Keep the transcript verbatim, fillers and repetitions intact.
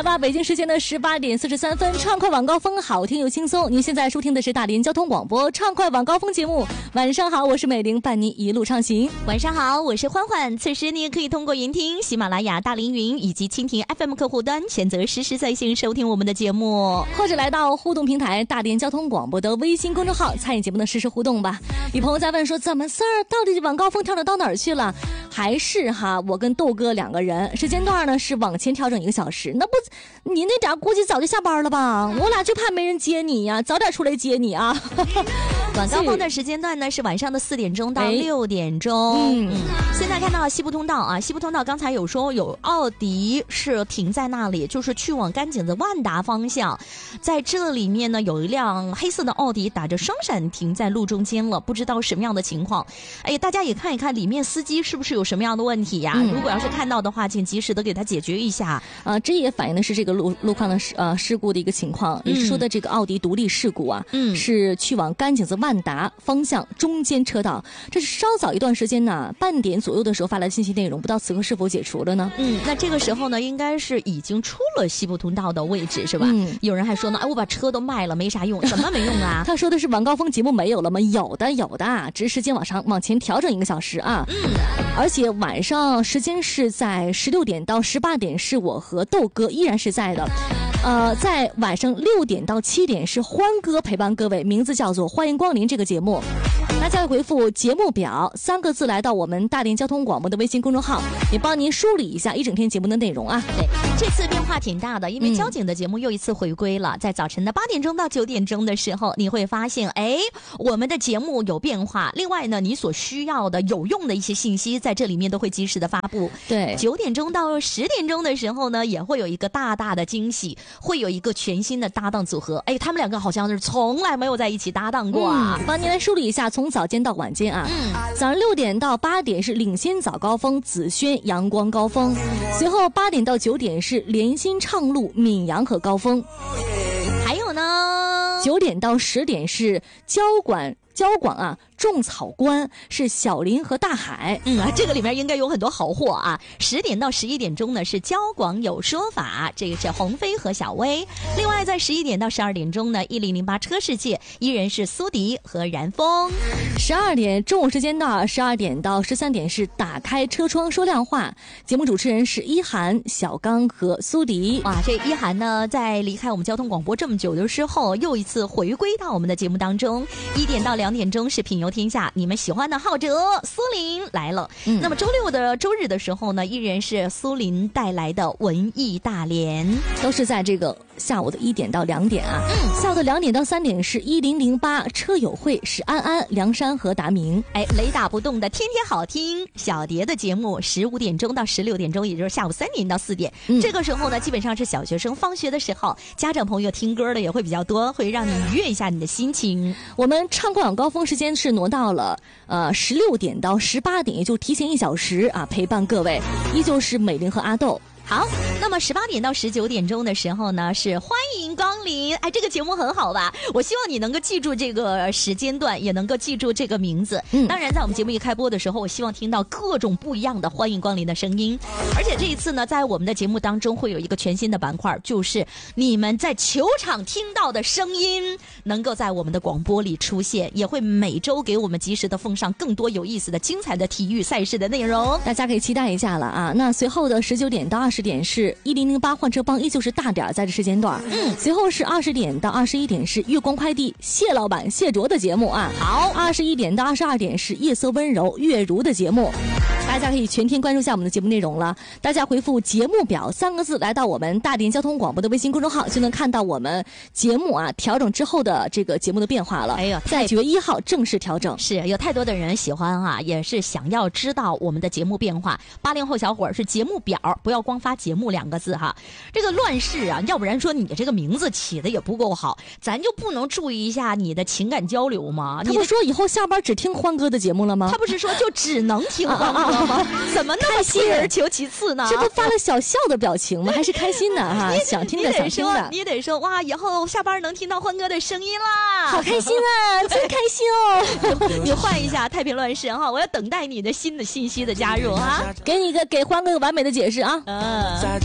来吧，北京时间的十八点四十三分，畅快晚高峰，好听又轻松。您现在收听的是大连交通广播畅快晚高峰节目。晚上好，我是美玲，伴你一路畅行。 晚上好，我是欢欢。此时你也可以通过云听、喜马拉雅、大凌云以及蜻蜓 F M 客户端选择实时在线收听我们的节目， 或者来到互动平台大连交通广播的微信公众号参与节目的实时互动吧。有朋友在问说，怎么事儿？到底晚高峰调整到哪儿去了？还是哈，我跟豆哥两个人时间段呢是往前调整一个小时，那不你那点估计早就下班了吧？我俩就怕没人接你呀、啊，早点出来接你啊。 晚高峰的时间段呢是晚上的四点钟到六点钟。嗯，现在看到西部通道啊，西部通道刚才有说有奥迪是停在那里，就是去往甘井子万达方向，在这里面呢有一辆黑色的奥迪打着双闪停在路中间了，不知道什么样的情况。哎，大家也看一看里面司机是不是有什么样的问题呀、啊嗯？如果要是看到的话，请及时的给他解决一下。 啊，这也反映的是这个路路况的呃事故的一个情况。你、嗯、说的这个奥迪独立事故啊，嗯，是去往甘井子万达方向中间车道，这是稍早一段时间呢，半点左右的时候发来的信息内容，不知道此刻是否解除了呢？ 嗯，那这个时候呢，应该是已经出了西部通道的位置，是吧？嗯，有人还说呢，哎，我把车都卖了，没啥用，什么没用啊？ 他说的是晚高峰节目没有了吗？有的，有的，只是时间往上往前调整一个小时啊。嗯，而且晚上时间是在十六点到十八点，是我和豆哥依然是在的。呃，在晚上六点到七点是欢哥陪伴各位，名字叫做欢迎光临这个节目。大家回复节目表三个字来到我们大连交通广播的微信公众号，也帮您梳理一下一整天节目的内容啊。 对，这次变化挺大的，因为交警的节目又一次回归了、嗯、在早晨的八点钟到九点钟的时候，你会发现哎，我们的节目有变化，另外呢你所需要的有用的一些信息在这里面都会及时的发布。 对， 九点钟到十点钟的时候呢，也会有一个大大的惊喜，会有一个全新的搭档组合。哎，他们两个好像是从来没有在一起搭档过啊。 嗯、帮您来梳理一下，从早间到晚间啊。嗯，早上六点到八点是领先早高峰紫萱阳光高峰，随后八点到九点是连心畅路闽阳和高峰， 还有呢九点到十点是交管交广啊种草关，是小林和大海。 嗯啊，这个里面应该有很多好货啊。十点到十一点钟呢是交广有说法，这个是鸿飞和小薇。另外在十一点到十二点钟呢，一零零八车世界依然是苏迪和然峰。 十二点中午时间到十二点到十三点是打开车窗说亮话，节目主持人是一涵、小刚和苏迪。 哇，这一涵呢在离开我们交通广播这么久的时候，又一次回归到我们的节目当中。一点到两点钟是品游天下，你们喜欢的浩哲苏林来了、嗯、那么周六的周日的时候呢，依然是苏林带来的文艺大连， 都是在这个下午的一点到两点啊。嗯，下午的两点到三点是一零零八车友会，是安安、梁山和达明。 哎，雷打不动的天天好听小蝶的节目，十五点钟到十六点钟，也就是下午三点到四点、嗯、这个时候呢基本上是小学生放学的时候，家长朋友听歌的也会比较多，会让你愉悦一下你的心情。 我们畅快晚高峰时间是挪到了呃十六点到十八点，也就提前一小时啊，陪伴各位依旧是美玲和阿豆。 好，那么十八点到十九点钟的时候呢，是欢迎光临。哎，这个节目很好吧？我希望你能够记住这个时间段，也能够记住这个名字。嗯，当然，在我们节目一开播的时候，我希望听到各种不一样的欢迎光临的声音。而且这一次呢，在我们的节目当中会有一个全新的板块，就是你们在球场听到的声音，能够在我们的广播里出现，也会每周给我们及时的奉上更多有意思的、精彩的体育赛事的内容。 大家可以期待一下了啊！那随后的十九点到二十点是一零零八换车帮，依旧是大点在这时间段。嗯，随后是二十点到二十一点是月光快递谢老板谢卓的节目啊。好，二十一点到二十二点是夜色温柔月如的节目。大家可以全天关注一下我们的节目内容了。大家回复节目表三个字来到我们大连交通广播的微信公众号，就能看到我们节目啊调整之后的这个节目的变化了。哎呦，在九月一号正式调整。 是有太多的人喜欢啊，也是想要知道我们的节目变化。八零后小伙是节目表，不要光发节目两个字哈。这个乱世啊，要不然说你这个名字起的也不够好，咱就不能注意一下你的情感交流吗？ 他不说以后下班只听欢哥的节目了吗？ 他不是说就只能听欢哥吗？啊啊啊怎么那么退而求其次呢？ 这不发了小笑的表情吗？还是开心的哈？想听的想听的， 你得说哇，以后下班能听到欢哥的声音啦， 好开心啊，真开心哦！ 你换一下太平乱世哈，我要等待你的新的信息的加入哈， 给你一个给欢哥一个完美的解释啊。 嗯。